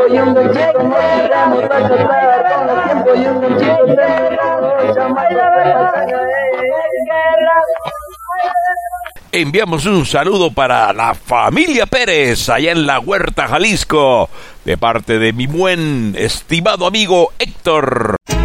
tiempo y un ganchito nos tiramos a catar. Con el tiempo y un ganchito terminamos, chamaco, Enviamos un saludo para la familia Pérez, allá en La Huerta, Jalisco, de parte de mi buen, estimado amigo Héctor.